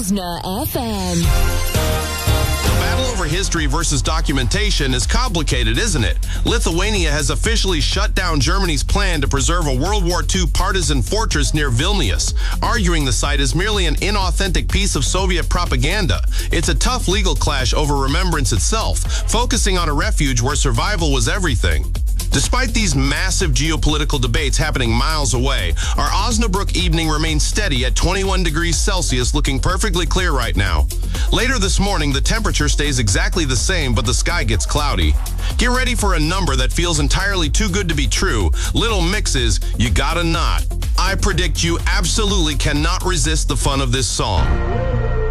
Osna FM. The battle over history versus documentation is complicated, isn't it? Lithuania has officially shut down Germany's plan to preserve a World War II partisan fortress near Vilnius, arguing the site is merely an inauthentic piece of Soviet propaganda. It's a tough legal clash over remembrance itself, focusing on a refuge where survival was everything. Despite these massive geopolitical debates happening miles away, our Osnabrück evening remains steady at 21 degrees Celsius, looking perfectly clear right now. Later this morning, the temperature stays exactly the same, but the sky gets cloudy. Get ready for a number that feels entirely too good to be true. Little Mix's You Gotta Not. I predict you absolutely cannot resist the fun of this song.